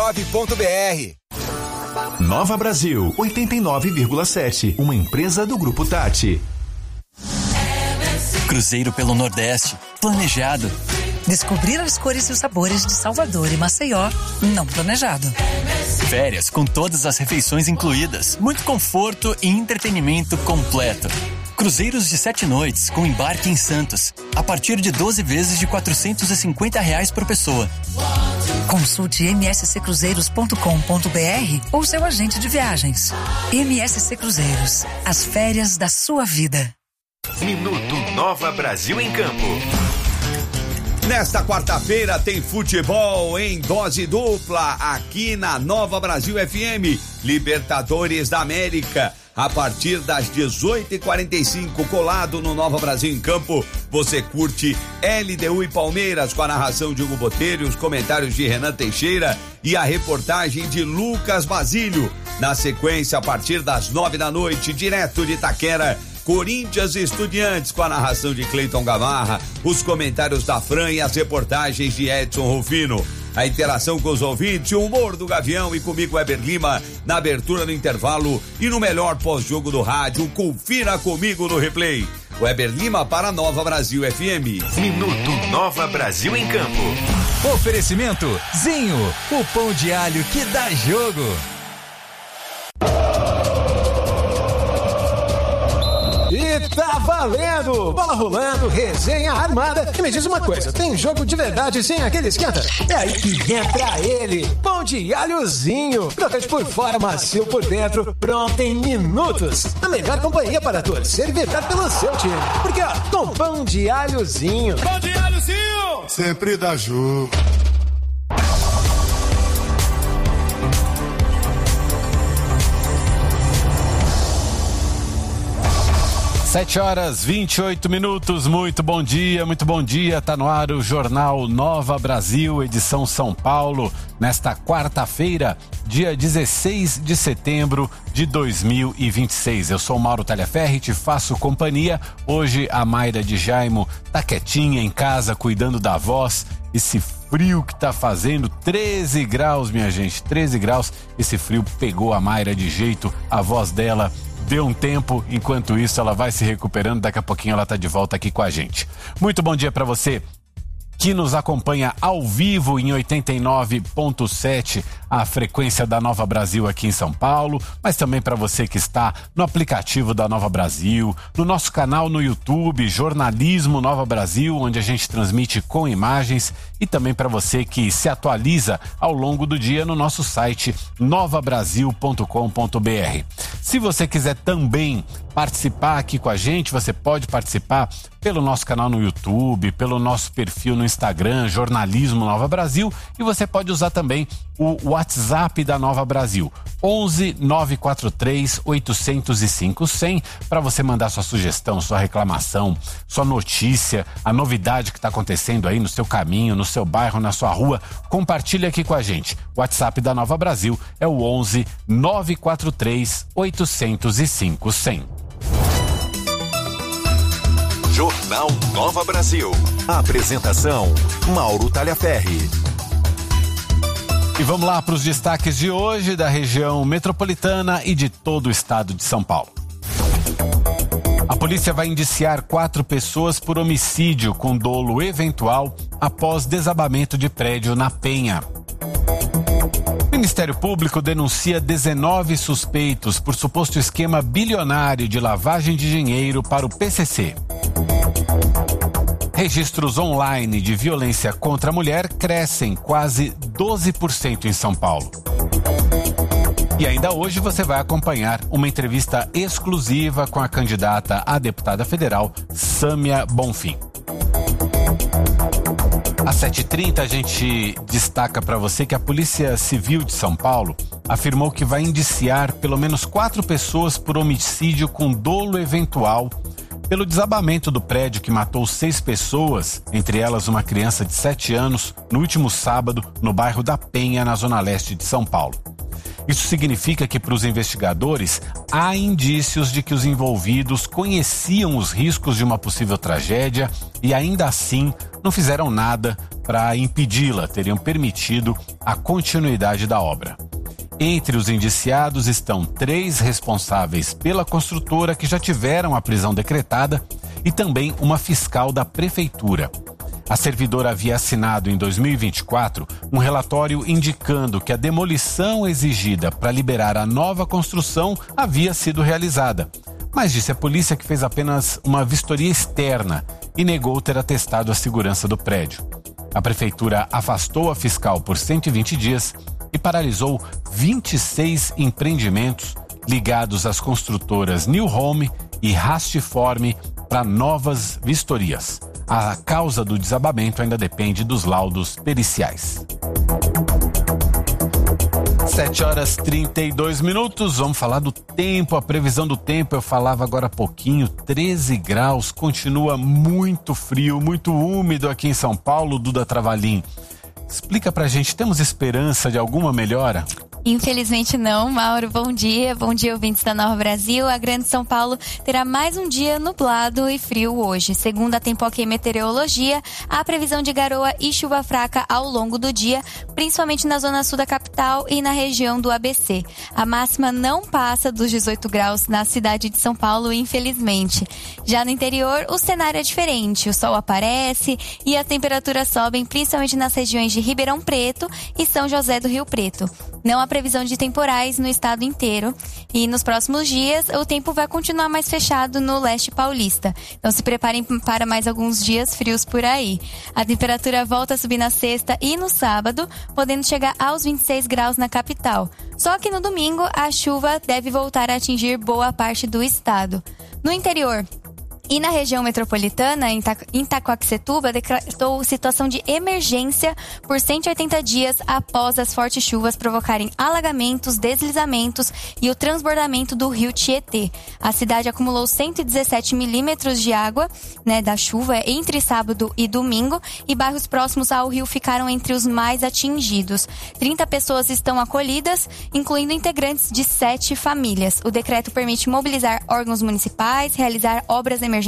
Nova Brasil 89,7, uma empresa do Grupo Tati. Cruzeiro pelo Nordeste, planejado. Descobrir as cores e os sabores de Salvador e Maceió, não planejado. Férias com todas as refeições incluídas, muito conforto e entretenimento completo. Cruzeiros de 7 noites com embarque em Santos, a partir de 12 vezes de R$450 por pessoa. Consulte msccruzeiros.com.br ou seu agente de viagens. MSC Cruzeiros, as férias da sua vida. Minuto Nova Brasil em Campo. Nesta quarta-feira tem futebol em dose dupla aqui na Nova Brasil FM. Libertadores da América. A partir das 18h45, colado no Nova Brasil em Campo, você curte LDU e Palmeiras com a narração de Hugo Botelho, os comentários de Renan Teixeira e a reportagem de Lucas Basílio. Na sequência, a partir das 9 da noite, direto de Itaquera, Corinthians e Estudiantes com a narração de Cleiton Gamarra, os comentários da Fran e as reportagens de Edson Rufino. A interação com os ouvintes, o humor do Gavião e comigo, Weber Lima, na abertura do intervalo e no melhor pós-jogo do rádio. Confira comigo no replay. Weber Lima para Nova Brasil FM. Minuto Nova Brasil em Campo. Oferecimento Zinho, o pão de alho que dá jogo. E tá valendo! Bola rolando, resenha armada. E me diz uma coisa, tem jogo de verdade sem aquele esquenta? É aí que entra ele, pão de alhozinho. Crocante por fora, macio por dentro, pronto em minutos. A melhor companhia para torcer e vibrar pelo seu time. Porque ó, com pão de alhozinho. Pão de alhozinho! Sempre dá jogo. 7h28, muito bom dia, tá no ar o Jornal Nova Brasil, edição São Paulo, nesta quarta-feira, dia 16 de setembro de 2026. Eu sou o Mauro Talhaferri, te faço companhia. Hoje a Mayra de Jaimo tá quietinha em casa, cuidando da voz. Esse frio que tá fazendo, 13 graus, minha gente, 13 graus. Esse frio pegou a Mayra de jeito, a voz dela deu um tempo, enquanto isso ela vai se recuperando, daqui a pouquinho ela tá de volta aqui com a gente. Muito bom dia para você que nos acompanha ao vivo em 89.7, a frequência da Nova Brasil aqui em São Paulo, mas também para você que está no aplicativo da Nova Brasil, no nosso canal no YouTube, Jornalismo Nova Brasil, onde a gente transmite com imagens, e também para você que se atualiza ao longo do dia no nosso site novabrasil.com.br. Se você quiser também participar aqui com a gente, você pode participar pelo nosso canal no YouTube, pelo nosso perfil no Instagram, Jornalismo Nova Brasil, e você pode usar também o WhatsApp da Nova Brasil, 11 943 805 100, para você mandar sua sugestão, sua reclamação, sua notícia, a novidade que está acontecendo aí no seu caminho, no seu bairro, na sua rua. Compartilhe aqui com a gente. O WhatsApp da Nova Brasil é o 11 943 805 100. Jornal Nova Brasil. A apresentação, Mauro Talhaferri. E vamos lá para os destaques de hoje da região metropolitana e de todo o estado de São Paulo. A polícia vai indiciar 4 pessoas por homicídio com dolo eventual após desabamento de prédio na Penha. O Ministério Público denuncia 19 suspeitos por suposto esquema bilionário de lavagem de dinheiro para o PCC. Registros online de violência contra a mulher crescem quase 12% em São Paulo. E ainda hoje você vai acompanhar uma entrevista exclusiva com a candidata a deputada federal, Sâmia Bonfim. Às 7h30 a gente destaca para você que a Polícia Civil de São Paulo afirmou que vai indiciar pelo menos 4 pessoas por homicídio com dolo eventual pelo desabamento do prédio que matou 6 pessoas, entre elas uma criança de 7 anos, no último sábado, no bairro da Penha, na zona leste de São Paulo. Isso significa que, para os investigadores, há indícios de que os envolvidos conheciam os riscos de uma possível tragédia e ainda assim não fizeram nada para impedi-la, teriam permitido a continuidade da obra. Entre os indiciados estão 3 responsáveis pela construtora que já tiveram a prisão decretada e também uma fiscal da prefeitura. A servidora havia assinado em 2024 um relatório indicando que a demolição exigida para liberar a nova construção havia sido realizada. Mas disse a polícia que fez apenas uma vistoria externa e negou ter atestado a segurança do prédio. A prefeitura afastou a fiscal por 120 dias e paralisou 26 empreendimentos ligados às construtoras New Home e Rastiforme para novas vistorias. A causa do desabamento ainda depende dos laudos periciais. 7h32, vamos falar do tempo, a previsão do tempo, eu falava agora há pouquinho, 13 graus, continua muito frio, muito úmido aqui em São Paulo. Duda Travalim, explica pra gente, temos esperança de alguma melhora? Infelizmente não, Mauro, bom dia ouvintes da Nova Brasil. A Grande São Paulo terá mais um dia nublado e frio hoje. Segundo a Tempoc Meteorologia, há previsão de garoa e chuva fraca ao longo do dia, principalmente na zona sul da capital e na região do ABC. A máxima não passa dos 18 graus na cidade de São Paulo, infelizmente. Já no interior, o cenário é diferente. O sol aparece e as temperaturas sobem, principalmente nas regiões de Ribeirão Preto e São José do Rio Preto. Não há previsão de temporais no estado inteiro e nos próximos dias o tempo vai continuar mais fechado no leste paulista. Então se preparem para mais alguns dias frios por aí. A temperatura volta a subir na sexta e no sábado, podendo chegar aos 26 graus na capital. Só que no domingo a chuva deve voltar a atingir boa parte do estado. No interior e na região metropolitana, em Itacoaxetuba, decretou situação de emergência por 180 dias após as fortes chuvas provocarem alagamentos, deslizamentos e o transbordamento do rio Tietê. A cidade acumulou 117 milímetros de água, da chuva entre sábado e domingo, e bairros próximos ao rio ficaram entre os mais atingidos. 30 pessoas estão acolhidas, incluindo integrantes de 7 famílias. O decreto permite mobilizar órgãos municipais, realizar obras emergenciais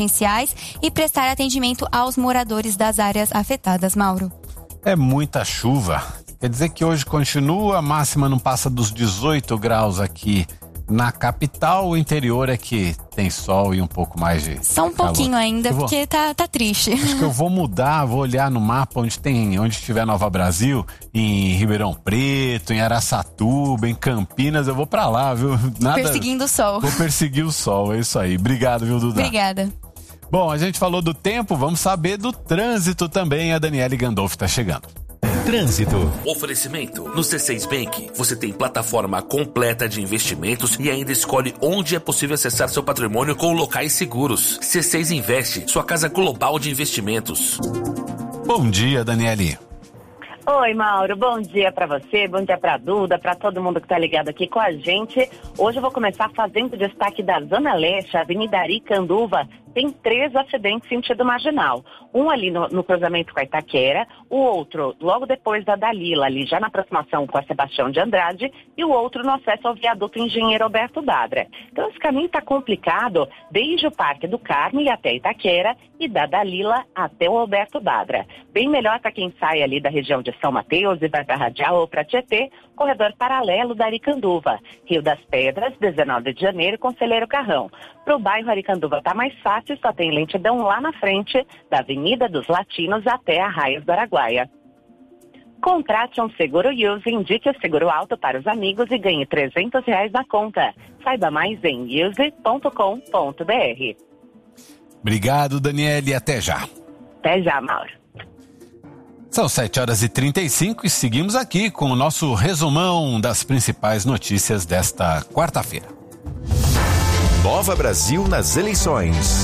e prestar atendimento aos moradores das áreas afetadas, Mauro. É muita chuva. Quer dizer que hoje continua, a máxima não passa dos 18 graus aqui na capital. O interior é que tem sol e um pouco mais de só um calor. Pouquinho ainda, porque tá triste. Acho que eu vou mudar, vou olhar no mapa onde tiver Nova Brasil, em Ribeirão Preto, em Araçatuba, em Campinas, eu vou pra lá, viu? Perseguindo o sol. Vou perseguir o sol, é isso aí. Obrigado, viu, Duda? Obrigada. Bom, a gente falou do tempo, vamos saber do trânsito também. A Daniele Gandolfi está chegando. Trânsito. Oferecimento. No C6 Bank, você tem plataforma completa de investimentos e ainda escolhe onde é possível acessar seu patrimônio com locais seguros. C6 Investe, sua casa global de investimentos. Bom dia, Daniele. Oi, Mauro, bom dia pra você, bom dia pra Duda, pra todo mundo que tá ligado aqui com a gente. Hoje eu vou começar fazendo destaque da Zona Leste, Avenida Aricanduva. Tem 3 acidentes sentido marginal. Um ali no cruzamento com a Itaquera, o outro logo depois da Dalila, ali já na aproximação com a Sebastião de Andrade, e o outro no acesso ao viaduto Engenheiro Alberto Badra. Então esse caminho está complicado desde o Parque do Carmo até Itaquera e da Dalila até o Alberto Badra. Bem melhor para quem sai ali da região de São Mateus e vai para Radial ou para Tietê, corredor paralelo da Aricanduva. Rio das Pedras, 19 de janeiro, Conselheiro Carrão. Para o bairro Aricanduva está mais fácil, só tem lentidão lá na frente da Avenida dos Latinos até Arraias do Araguaia. Contrate um seguro Use, indique o seguro alto para os amigos e ganhe R$300 na conta. Saiba mais em use.com.br. Obrigado, Daniele, até já. Até já, Mauro. São 7h35 e seguimos aqui com o nosso resumão das principais notícias desta quarta-feira. Nova Brasil nas eleições.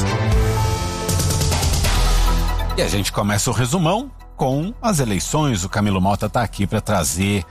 E a gente começa o resumão com as eleições. O Camilo Mota está aqui para trazer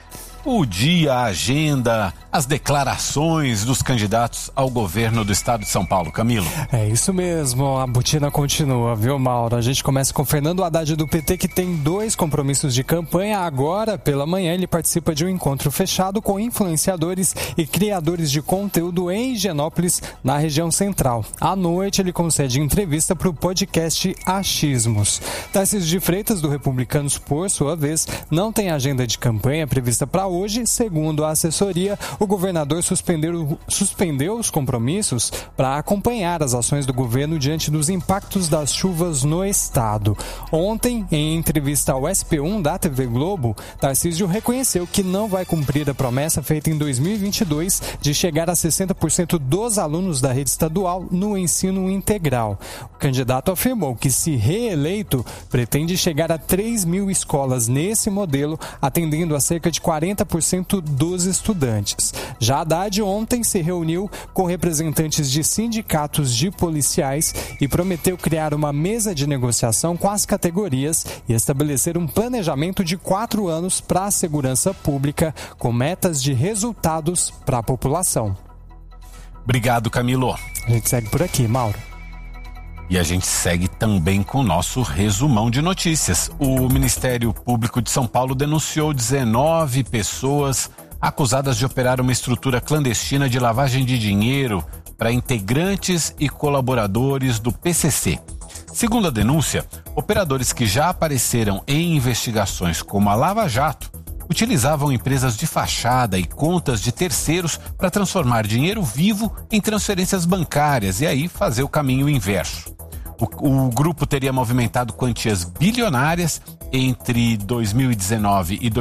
o dia, a agenda, as declarações dos candidatos ao governo do estado de São Paulo. Camilo. É isso mesmo, a botina continua, viu, Mauro? A gente começa com Fernando Haddad do PT, que tem 2 compromissos de campanha. Agora, pela manhã, ele participa de um encontro fechado com influenciadores e criadores de conteúdo em Higienópolis, na região central. À noite, ele concede entrevista para o podcast Achismos. Tarcísio de Freitas, do Republicanos, por sua vez, não tem agenda de campanha prevista para hoje. Segundo a assessoria, o governador suspendeu os compromissos para acompanhar as ações do governo diante dos impactos das chuvas no estado. Ontem, em entrevista ao SP1 da TV Globo, Tarcísio reconheceu que não vai cumprir a promessa feita em 2022 de chegar a 60% dos alunos da rede estadual no ensino integral. O candidato afirmou que, se reeleito, pretende chegar a 3 mil escolas nesse modelo, atendendo a cerca de 40% dos estudantes. Já Haddad ontem se reuniu com representantes de sindicatos de policiais e prometeu criar uma mesa de negociação com as categorias e estabelecer um planejamento de 4 anos para a segurança pública, com metas de resultados para a população. Obrigado, Camilo. A gente segue por aqui, Mauro. E a gente segue também com o nosso resumão de notícias. O Ministério Público de São Paulo denunciou 19 pessoas acusadas de operar uma estrutura clandestina de lavagem de dinheiro para integrantes e colaboradores do PCC. Segundo a denúncia, operadores que já apareceram em investigações como a Lava Jato utilizavam empresas de fachada e contas de terceiros para transformar dinheiro vivo em transferências bancárias e aí fazer o caminho inverso. O grupo teria movimentado quantias bilionárias entre 2019 e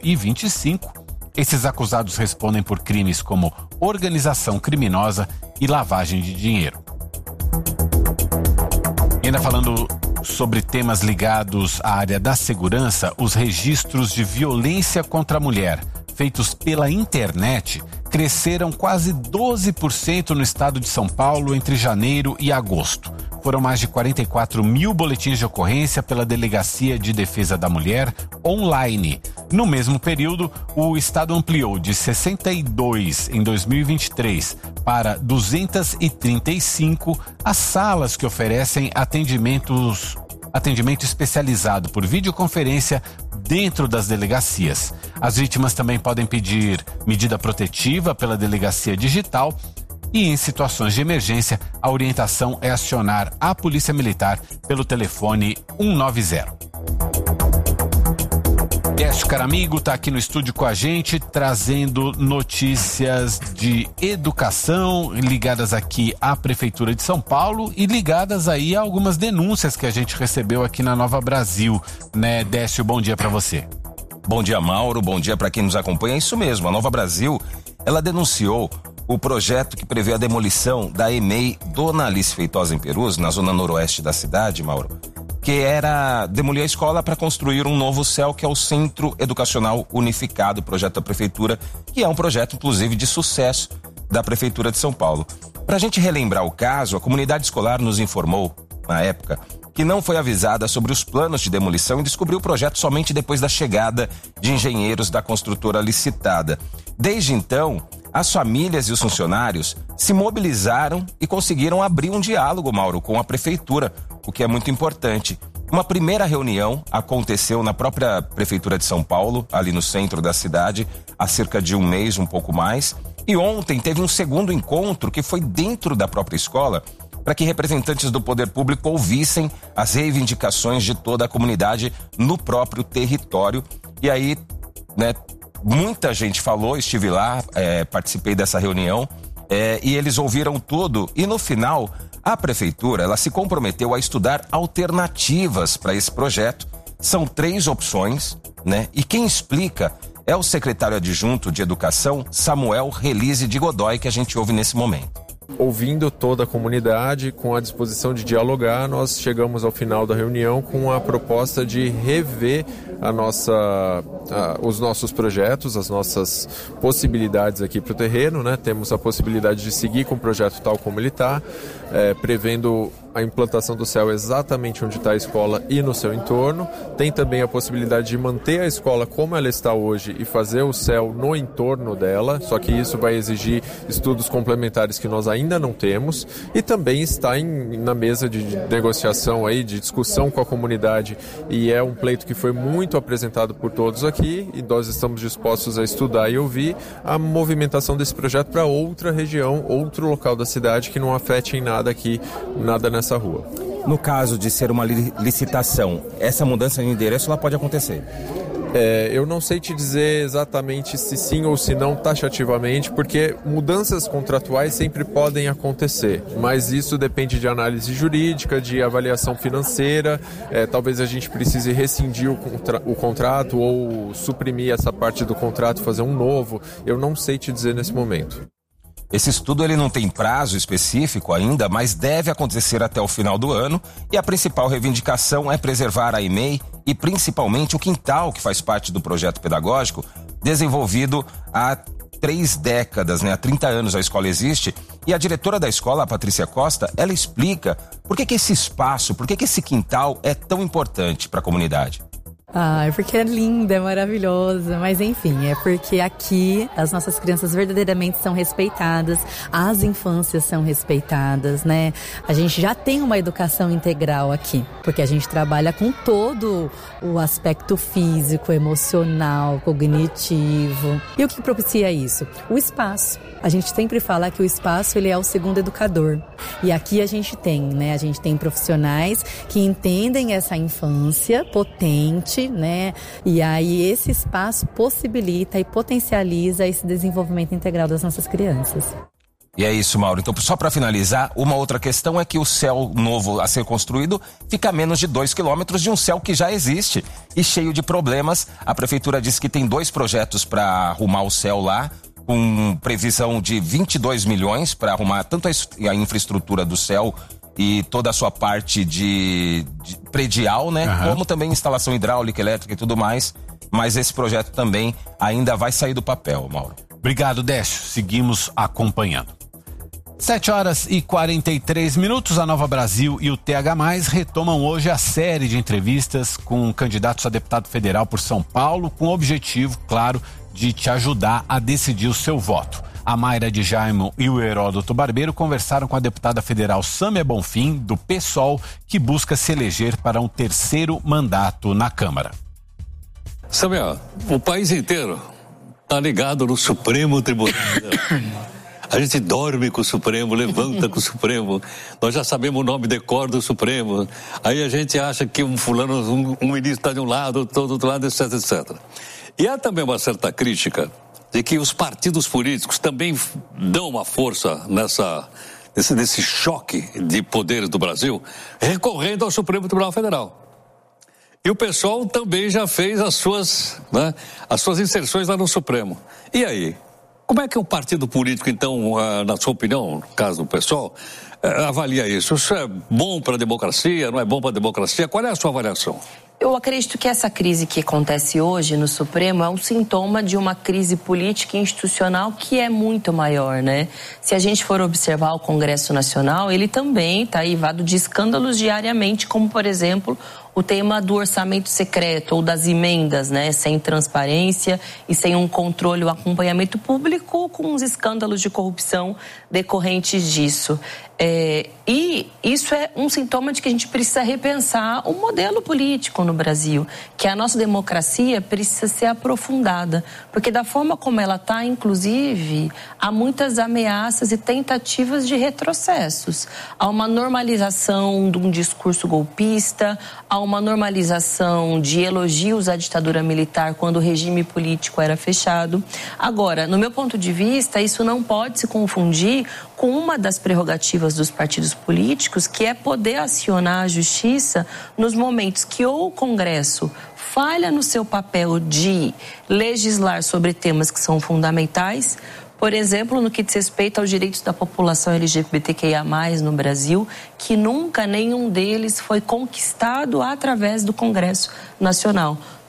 2025. Esses acusados respondem por crimes como organização criminosa e lavagem de dinheiro. E ainda falando sobre temas ligados à área da segurança, os registros de violência contra a mulher feitos pela internet cresceram quase 12% no estado de São Paulo entre janeiro e agosto. Foram mais de 44 mil boletins de ocorrência pela Delegacia de Defesa da Mulher online. No mesmo período, o estado ampliou de 62 em 2023 para 235 as salas que oferecem atendimento especializado por videoconferência dentro das delegacias. As vítimas também podem pedir medida protetiva pela delegacia digital e, em situações de emergência, a orientação é acionar a Polícia Militar pelo telefone 190. Décio Caramigo está aqui no estúdio com a gente, trazendo notícias de educação ligadas aqui à Prefeitura de São Paulo e ligadas aí a algumas denúncias que a gente recebeu aqui na Nova Brasil, né, Décio? Bom dia para você. Bom dia, Mauro, bom dia para quem nos acompanha. É isso mesmo, a Nova Brasil, ela denunciou o projeto que prevê a demolição da EMEI Dona Alice Feitosa em Perus, na zona noroeste da cidade, Mauro, que era demolir a escola para construir um novo CEL, que é o Centro Educacional Unificado, projeto da Prefeitura, que é um projeto, inclusive, de sucesso da Prefeitura de São Paulo. Para a gente relembrar o caso, a comunidade escolar nos informou, na época, que não foi avisada sobre os planos de demolição e descobriu o projeto somente depois da chegada de engenheiros da construtora licitada. Desde então, as famílias e os funcionários se mobilizaram e conseguiram abrir um diálogo, Mauro, com a Prefeitura, o que é muito importante. Uma primeira reunião aconteceu na própria Prefeitura de São Paulo, ali no centro da cidade, há cerca de um mês, um pouco mais. E ontem teve um segundo encontro que foi dentro da própria escola, para que representantes do poder público ouvissem as reivindicações de toda a comunidade no próprio território. E aí, né, muita gente falou, estive lá, participei dessa reunião, e eles ouviram tudo. E no final, a Prefeitura, ela se comprometeu a estudar alternativas para esse projeto. São 3 opções, né? E quem explica é o secretário adjunto de Educação, Samuel Relise de Godoy, que a gente ouve nesse momento. Ouvindo toda a comunidade, com a disposição de dialogar, nós chegamos ao final da reunião com a proposta de rever os nossos projetos, as nossas possibilidades aqui para o terreno, né? Temos a possibilidade de seguir com o projeto tal como ele está, prevendo a implantação do CEL exatamente onde está a escola e no seu entorno. Tem também a possibilidade de manter a escola como ela está hoje e fazer o CEL no entorno dela, só que isso vai exigir estudos complementares que nós ainda não temos, e também está na mesa de negociação aí, de discussão com a comunidade, e é um pleito que foi muito apresentado por todos aqui, e nós estamos dispostos a estudar e ouvir a movimentação desse projeto para outra região, outro local da cidade que não afete em nada aqui, nada nessa rua. No caso de ser uma licitação, essa mudança de endereço ela pode acontecer? Eu não sei te dizer exatamente se sim ou se não taxativamente, porque mudanças contratuais sempre podem acontecer, mas isso depende de análise jurídica, de avaliação financeira, talvez a gente precise rescindir o contrato ou suprimir essa parte do contrato, fazer um novo, eu não sei te dizer nesse momento. Esse estudo ele não tem prazo específico ainda, mas deve acontecer até o final do ano, e a principal reivindicação é preservar a EMEI e principalmente o quintal que faz parte do projeto pedagógico desenvolvido há 3 décadas, né? Há 30 anos a escola existe, e a diretora da escola, a Patrícia Costa, ela explica por que esse espaço, por que esse quintal é tão importante para a comunidade. É porque é linda, é maravilhosa, mas enfim, é porque aqui as nossas crianças verdadeiramente são respeitadas, as infâncias são respeitadas, né? A gente já tem uma educação integral aqui, porque a gente trabalha com todo o aspecto físico, emocional, cognitivo. E o que propicia isso? O espaço. A gente sempre fala que o espaço ele é o segundo educador. E aqui a gente tem, né? A gente tem profissionais que entendem essa infância potente, né? E aí esse espaço possibilita e potencializa esse desenvolvimento integral das nossas crianças. E é isso, Mauro. Então, só para finalizar, uma outra questão é que o CEL novo a ser construído fica a menos de 2 quilômetros de um CEL que já existe e cheio de problemas. A prefeitura diz que tem 2 projetos para arrumar o CEL lá, com previsão de 22 milhões para arrumar tanto a infraestrutura do CEL e toda a sua parte de predial, né? Uhum. Como também instalação hidráulica, elétrica e tudo mais. Mas esse projeto também ainda vai sair do papel, Mauro. Obrigado, Décio. Seguimos acompanhando. 7h43, a Nova Brasil e o TH+, retomam hoje a série de entrevistas com candidatos a deputado federal por São Paulo, com o objetivo, claro, de te ajudar a decidir o seu voto. A Mayra de Jaimo e o Heródoto Barbeiro conversaram com a deputada federal Sâmia Bonfim, do PSOL, que busca se eleger para um 3º mandato na Câmara. Sâmia, o país inteiro está ligado no Supremo Tribunal. A gente dorme com o Supremo, levanta com o Supremo, nós já sabemos o nome de cor do Supremo, aí a gente acha que um fulano, um ministro está de um lado, outro do outro lado, etc, etc. E há também uma certa crítica de que os partidos políticos também dão uma força nesse choque de poderes do Brasil, recorrendo ao Supremo Tribunal Federal. E o pessoal também já fez as suas inserções lá no Supremo. E aí? Como é que um partido político, então, na sua opinião, no caso do pessoal, avalia isso? Isso é bom para a democracia? Não é bom para a democracia? Qual é a sua avaliação? Eu acredito que essa crise que acontece hoje no Supremo é um sintoma de uma crise política e institucional que é muito maior, né? Se a gente for observar o Congresso Nacional, ele também está aivado de escândalos diariamente, como, por exemplo, o tema do orçamento secreto ou das emendas, né? Sem transparência e sem um controle, um acompanhamento público, com os escândalos de corrupção decorrentes disso. E isso é um sintoma de que a gente precisa repensar o modelo político no Brasil, que a nossa democracia precisa ser aprofundada, porque da forma como ela está, inclusive, há muitas ameaças e tentativas de retrocessos. Há uma normalização de um discurso golpista, há uma normalização de elogios à ditadura militar quando o regime político era fechado. Agora, no meu ponto de vista, isso não pode se confundir com uma das prerrogativas dos partidos políticos, que é poder acionar a justiça nos momentos que ou o Congresso falha no seu papel de legislar sobre temas que são fundamentais, por exemplo, no que diz respeito aos direitos da população LGBTQIA+, no Brasil, que nunca nenhum deles foi conquistado através do Congresso Nacional.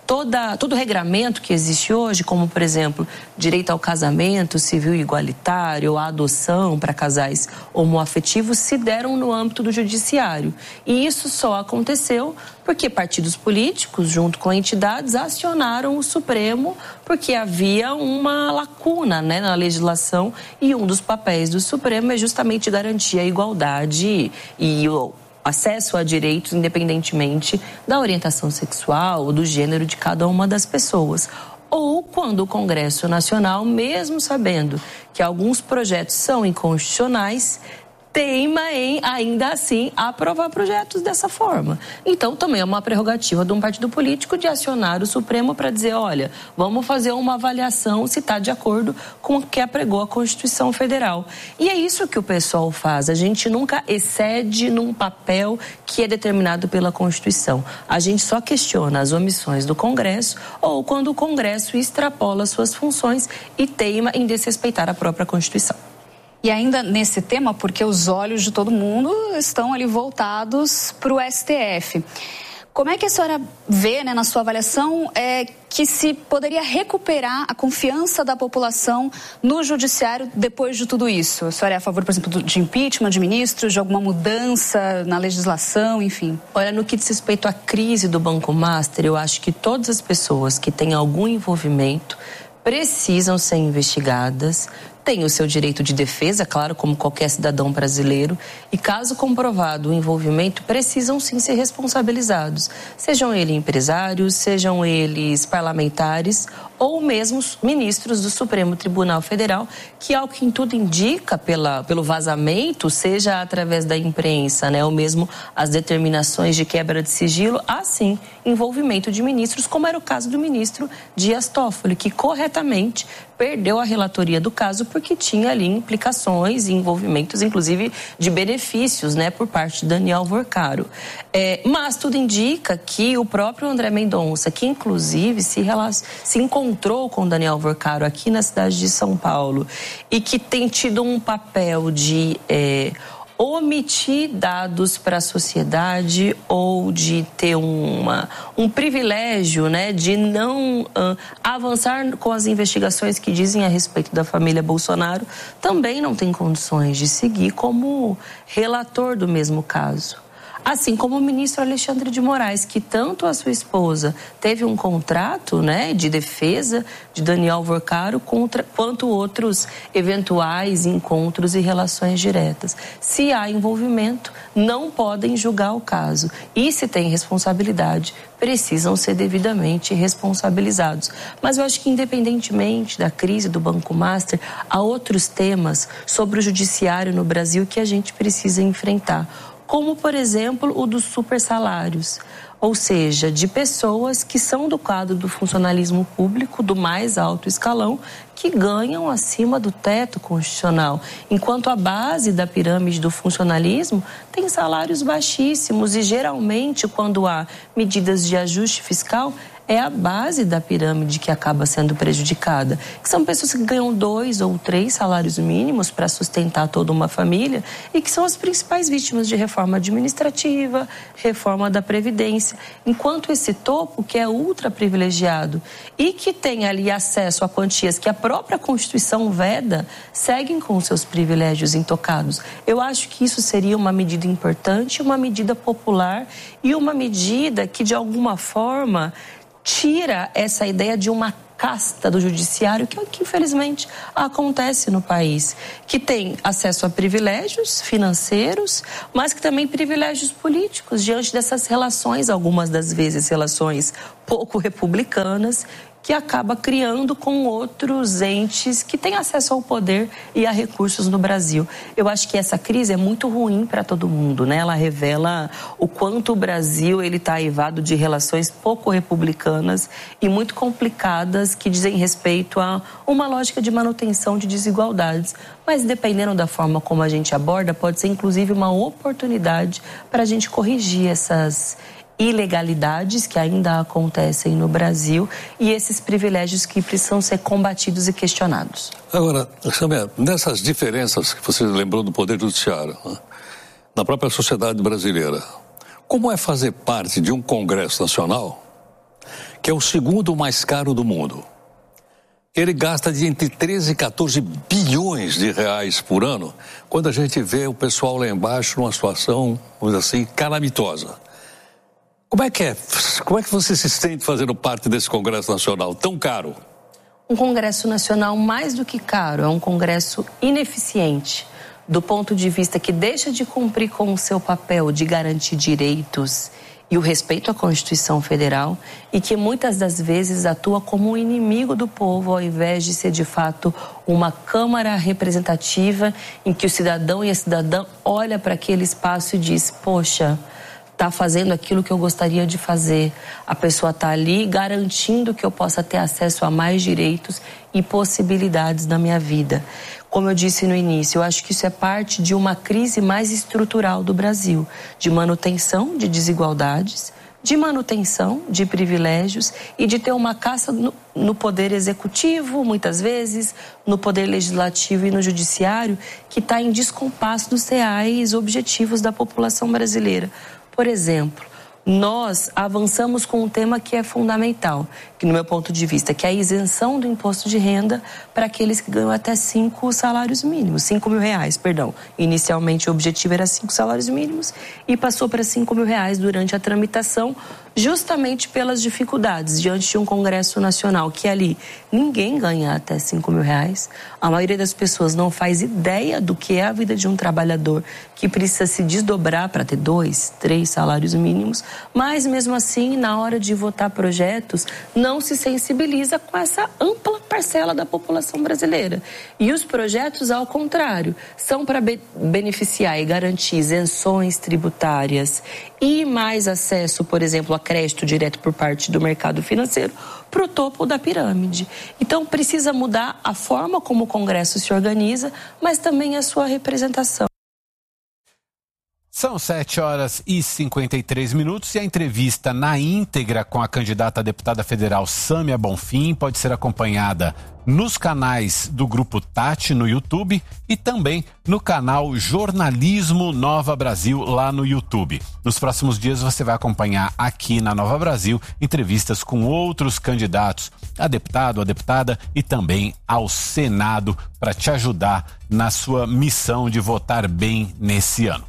todo regramento que existe hoje, como, por exemplo, direito ao casamento civil igualitário, ou a adoção para casais homoafetivos, se deram no âmbito do judiciário. E isso só aconteceu porque partidos políticos, junto com entidades, acionaram o Supremo porque havia uma lacuna, né, na legislação, e um dos papéis do Supremo é justamente garantir a igualdade e o acesso a direitos independentemente da orientação sexual ou do gênero de cada uma das pessoas. Ou quando o Congresso Nacional, mesmo sabendo que alguns projetos são inconstitucionais, teima em, ainda assim, aprovar projetos dessa forma. Então, também é uma prerrogativa de um partido político de acionar o Supremo para dizer, olha, vamos fazer uma avaliação se está de acordo com o que apregou a Constituição Federal. E é isso que o pessoal faz. A gente nunca excede num papel que é determinado pela Constituição. A gente só questiona as omissões do Congresso ou quando o Congresso extrapola suas funções e teima em desrespeitar a própria Constituição. E ainda nesse tema, porque os olhos de todo mundo estão ali voltados para o STF. Como é que a senhora vê, né, na sua avaliação, que se poderia recuperar a confiança da população no judiciário depois de tudo isso? A senhora é a favor, por exemplo, de impeachment de ministros, de alguma mudança na legislação, enfim? Olha, no que diz respeito à crise do Banco Master, eu acho que todas as pessoas que têm algum envolvimento precisam ser investigadas, têm o seu direito de defesa, claro, como qualquer cidadão brasileiro, e caso comprovado o envolvimento, precisam sim ser responsabilizados, sejam eles empresários, sejam eles parlamentares ou mesmo ministros do Supremo Tribunal Federal, que ao que tudo indica pelo vazamento, seja através da imprensa, né, ou mesmo as determinações de quebra de sigilo, há sim envolvimento de ministros, como era o caso do ministro Dias Toffoli, que corretamente perdeu a relatoria do caso porque tinha ali implicações e envolvimentos, inclusive de benefícios, né, por parte de Daniel Worcaro. Mas tudo indica que o próprio André Mendonça, que inclusive se encontrou com Daniel Worcaro aqui na cidade de São Paulo e que tem tido um papel de omitir dados para a sociedade ou de ter um privilégio, né, de não avançar com as investigações que dizem a respeito da família Bolsonaro, também não tem condições de seguir como relator do mesmo caso. Assim como o ministro Alexandre de Moraes, que tanto a sua esposa teve um contrato, né, de defesa de Daniel Worcaro quanto outros eventuais encontros e relações diretas. Se há envolvimento, não podem julgar o caso. E se tem responsabilidade, precisam ser devidamente responsabilizados. Mas eu acho que, independentemente da crise do Banco Master, há outros temas sobre o judiciário no Brasil que a gente precisa enfrentar, como, por exemplo, o dos supersalários, ou seja, de pessoas que são do quadro do funcionalismo público do mais alto escalão, que ganham acima do teto constitucional, enquanto a base da pirâmide do funcionalismo tem salários baixíssimos e, geralmente, quando há medidas de ajuste fiscal, é a base da pirâmide que acaba sendo prejudicada. Que são pessoas que ganham 2 ou 3 salários mínimos para sustentar toda uma família e que são as principais vítimas de reforma administrativa, reforma da Previdência. Enquanto esse topo, que é ultra privilegiado e que tem ali acesso a quantias que a própria Constituição veda, seguem com seus privilégios intocados. Eu acho que isso seria uma medida importante, uma medida popular e uma medida que, de alguma forma, tira essa ideia de uma casta do judiciário que infelizmente acontece no país, que tem acesso a privilégios financeiros, mas que também privilégios políticos diante dessas relações, algumas das vezes relações pouco republicanas, que acaba criando com outros entes que têm acesso ao poder e a recursos no Brasil. Eu acho que essa crise é muito ruim para todo mundo, né? Ela revela o quanto o Brasil está aivado de relações pouco republicanas e muito complicadas que dizem respeito a uma lógica de manutenção de desigualdades. Mas dependendo da forma como a gente aborda, pode ser inclusive uma oportunidade para a gente corrigir essas ilegalidades que ainda acontecem no Brasil e esses privilégios que precisam ser combatidos e questionados. Agora, Samia, nessas diferenças que você lembrou do Poder Judiciário, né, na própria sociedade brasileira, como é fazer parte de um Congresso Nacional que é o segundo mais caro do mundo. Ele gasta de entre 13 e 14 bilhões de reais por ano, quando a gente vê o pessoal lá embaixo numa situação, vamos dizer assim, calamitosa. Como é que você se sente fazendo parte desse Congresso Nacional tão caro? Um Congresso Nacional mais do que caro, é um Congresso ineficiente, do ponto de vista que deixa de cumprir com o seu papel de garantir direitos e o respeito à Constituição Federal, e que muitas das vezes atua como um inimigo do povo, ao invés de ser de fato uma Câmara representativa em que o cidadão e a cidadã olha para aquele espaço e diz: poxa, está fazendo aquilo que eu gostaria de fazer. A pessoa está ali garantindo que eu possa ter acesso a mais direitos e possibilidades na minha vida. Como eu disse no início, eu acho que isso é parte de uma crise mais estrutural do Brasil, de manutenção de desigualdades, de manutenção de privilégios e de ter uma caça no poder executivo, muitas vezes, no poder legislativo e no judiciário, que está em descompasso dos reais objetivos da população brasileira. Por exemplo, nós avançamos com um tema que é fundamental, que no meu ponto de vista, que é a isenção do imposto de renda para aqueles que ganham até 5 salários mínimos, 5 mil reais, perdão. Inicialmente o objetivo era 5 salários mínimos e passou para 5 mil reais durante a tramitação, justamente pelas dificuldades diante de um Congresso Nacional que ali ninguém ganha até 5 mil reais. A maioria das pessoas não faz ideia do que é a vida de um trabalhador que precisa se desdobrar para ter 2, 3 salários mínimos, mas mesmo assim, na hora de votar projetos, não se sensibiliza com essa ampla parcela da população brasileira. E os projetos, ao contrário, são para beneficiar e garantir isenções tributárias e mais acesso, por exemplo, a crédito direto por parte do mercado financeiro para o topo da pirâmide. Então, precisa mudar a forma como o Congresso se organiza, mas também a sua representação. São 7h53 e a entrevista na íntegra com a candidata a deputada federal Sâmia Bonfim pode ser acompanhada nos canais do Grupo Tati no YouTube e também no canal Jornalismo Nova Brasil lá no YouTube. Nos próximos dias você vai acompanhar aqui na Nova Brasil entrevistas com outros candidatos a deputado, a deputada e também ao Senado para te ajudar na sua missão de votar bem nesse ano.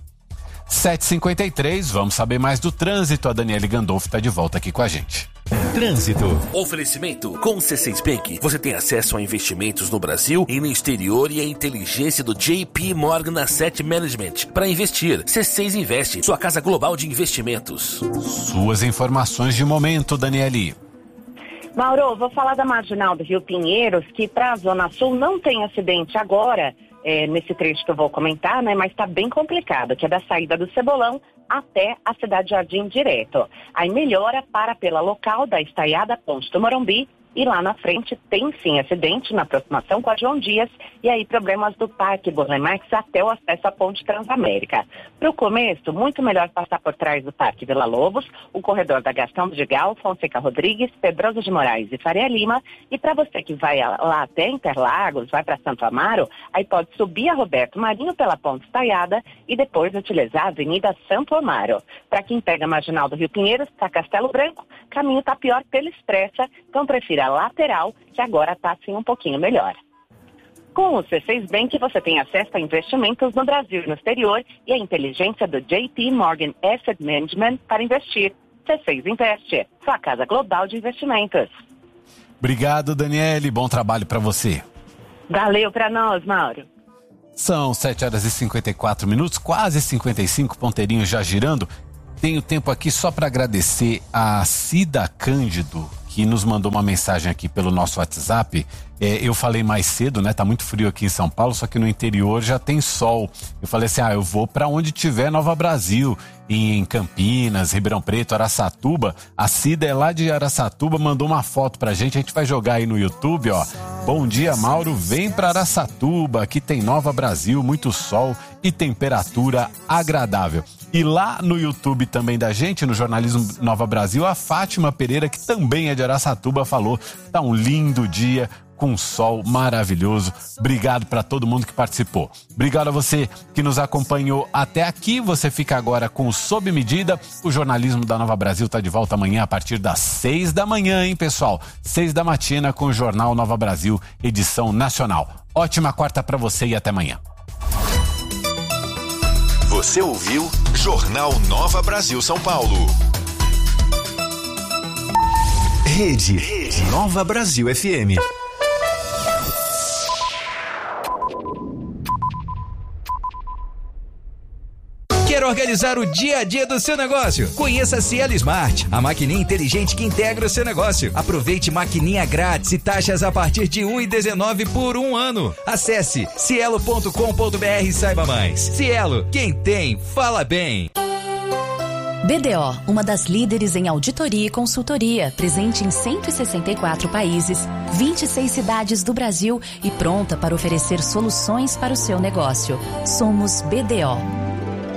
7h53, vamos saber mais do trânsito. A Daniele Gandolfi está de volta aqui com a gente. Trânsito. Oferecimento. Com o C6 Bank, você tem acesso a investimentos no Brasil e no exterior e a inteligência do JP Morgan Asset Management para investir. C6 Investe, sua casa global de investimentos. Suas informações de momento, Daniele. Mauro, vou falar da Marginal do Rio Pinheiros, que para a Zona Sul não tem acidente agora, nesse trecho que eu vou comentar, né? Mas está bem complicado, que é da saída do Cebolão até a Cidade Jardim direto. Aí melhora para pela local da Estaiada Ponte do Morumbi. E lá na frente tem sim acidente na aproximação com a João Dias e aí problemas do Parque Burle Marx até o acesso à Ponte Transamérica. Para o começo, muito melhor passar por trás do Parque Vila Lobos, o corredor da Gastão do Vigal, Fonseca Rodrigues, Pedroso de Moraes e Faria Lima. E para você que vai lá até Interlagos, vai para Santo Amaro, aí pode subir a Roberto Marinho pela Ponte Estaiada e depois utilizar a Avenida Santo Amaro. Para quem pega a Marginal do Rio Pinheiros, para Castelo Branco, caminho está pior pela Expressa, então prefira lateral, que agora está assim um pouquinho melhor. Com o C6 Bank, você tem acesso a investimentos no Brasil e no exterior e a inteligência do JP Morgan Asset Management para investir. C6 Investe, sua casa global de investimentos. Obrigado, Daniele. Bom trabalho para você. Valeu para nós, Mauro. São 7h54, quase 55, ponteirinho já girando. Tenho tempo aqui só para agradecer a Cida Cândido, que nos mandou uma mensagem aqui pelo nosso WhatsApp. Eu falei mais cedo, né? Tá muito frio aqui em São Paulo, só que no interior já tem sol. Eu falei assim, eu vou para onde tiver Nova Brasil, em Campinas, Ribeirão Preto, Araçatuba. A Cida é lá de Araçatuba, mandou uma foto pra gente, a gente vai jogar aí no YouTube, ó. Bom dia, Mauro, vem pra Araçatuba, aqui tem Nova Brasil, muito sol e temperatura agradável. E lá no YouTube também da gente, no Jornalismo Nova Brasil, a Fátima Pereira, que também é de Araçatuba, falou, tá um lindo dia, com um sol maravilhoso. Obrigado para todo mundo que participou. Obrigado a você que nos acompanhou até aqui. Você fica agora com o Sob Medida. O jornalismo da Nova Brasil está de volta amanhã a partir das 6 da manhã, hein, pessoal? 6 da matina com o Jornal Nova Brasil, edição nacional. Ótima quarta para você e até amanhã. Você ouviu Jornal Nova Brasil São Paulo. Rede Nova Brasil FM. Quer organizar o dia a dia do seu negócio? Conheça a Cielo Smart, a maquininha inteligente que integra o seu negócio. Aproveite maquininha grátis e taxas a partir de R$ 1,19 por um ano. Acesse cielo.com.br e saiba mais. Cielo, quem tem, fala bem. BDO, uma das líderes em auditoria e consultoria, presente em 164 países, 26 cidades do Brasil e pronta para oferecer soluções para o seu negócio. Somos BDO.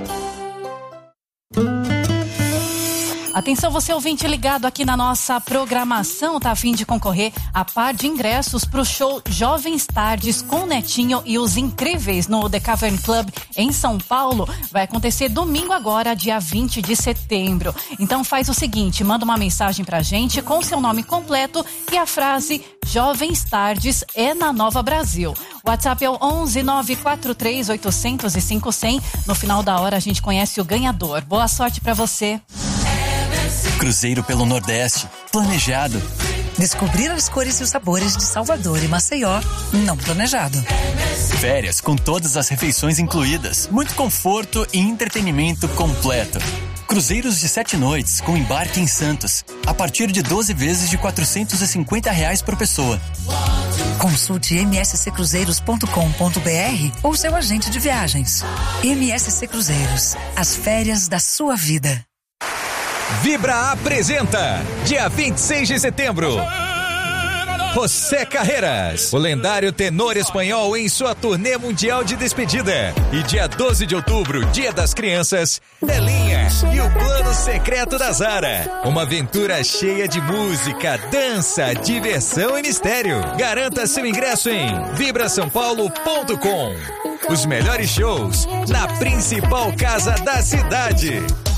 Atenção, você ouvinte ligado aqui na nossa programação, tá a fim de concorrer a par de ingressos pro show Jovens Tardes com Netinho e os Incríveis no The Cavern Club em São Paulo. Vai acontecer domingo agora, dia 20 de setembro. Então faz o seguinte, manda uma mensagem pra gente com seu nome completo e a frase Jovens Tardes é na Nova Brasil. O WhatsApp é o 11 943 800 e 5100. No final da hora a gente conhece o ganhador. Boa sorte pra você. Cruzeiro pelo Nordeste, planejado. Descobrir as cores e os sabores de Salvador e Maceió, não planejado. Férias com todas as refeições incluídas, muito conforto e entretenimento completo. Cruzeiros de 7 noites com embarque em Santos, a partir de 12 vezes de R$ 450 por pessoa. Consulte msccruzeiros.com.br ou seu agente de viagens. MSC Cruzeiros, as férias da sua vida. Vibra apresenta, dia 26 de setembro, José Carreras, o lendário tenor espanhol em sua turnê mundial de despedida. E dia 12 de outubro, Dia das Crianças, Belinha e o Plano Secreto da Zara. Uma aventura cheia de música, dança, diversão e mistério. Garanta seu ingresso em vibrasaopaulo.com. Os melhores shows na principal casa da cidade.